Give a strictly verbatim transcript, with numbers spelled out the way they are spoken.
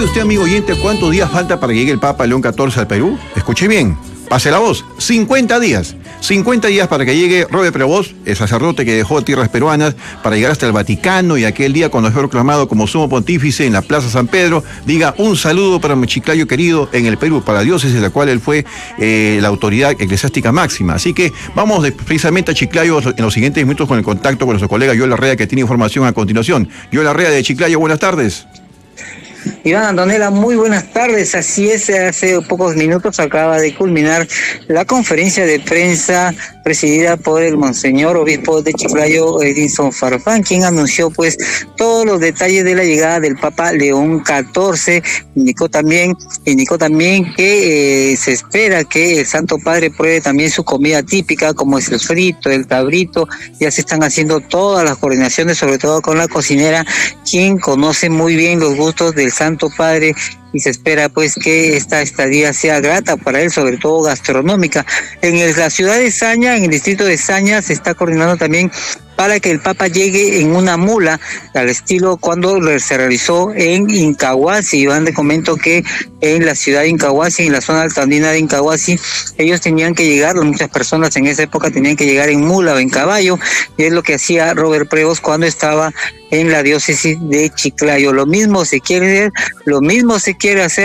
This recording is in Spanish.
¿Sabe usted, amigo oyente, cuántos días falta para que llegue el Papa León catorce al Perú? Escuche bien, pase la voz, cincuenta días. cincuenta días para que llegue Robert Prevost, el sacerdote que dejó tierras peruanas, para llegar hasta el Vaticano y aquel día cuando fue proclamado como sumo pontífice en la Plaza San Pedro, diga un saludo para mi Chiclayo querido en el Perú, para la diócesis de la cual él fue eh, la autoridad eclesiástica máxima. Así que vamos de, precisamente a Chiclayo en los siguientes minutos con el contacto con nuestro colega Joel Larrea, que tiene información a continuación. Joel Larrea de Chiclayo, buenas tardes. Iván Antonella, muy buenas tardes. Así es, hace pocos minutos acaba de culminar la conferencia de prensa presidida por el Monseñor Obispo de Chiclayo, Edinson Farfán, quien anunció pues todos los detalles de la llegada del Papa León catorce. Indicó también, indicó también que eh, se espera que el Santo Padre pruebe también su comida típica, como es el frito, el cabrito. Ya se están haciendo todas las coordinaciones, sobre todo con la cocinera, quien conoce muy bien los gustos del Santo Padre, y se espera pues que esta estadía sea grata para él, sobre todo gastronómica. En el, la ciudad de Saña, en el distrito de Saña, se está coordinando también para que el Papa llegue en una mula, al estilo cuando se realizó en Incahuasi. Iván, te comento que en la ciudad de Incahuasi, en la zona altandina de Incahuasi, ellos tenían que llegar, muchas personas en esa época tenían que llegar en mula o en caballo, y es lo que hacía Robert Prevost cuando estaba en la diócesis de Chiclayo. Lo mismo se quiere, lo mismo se quiere hacer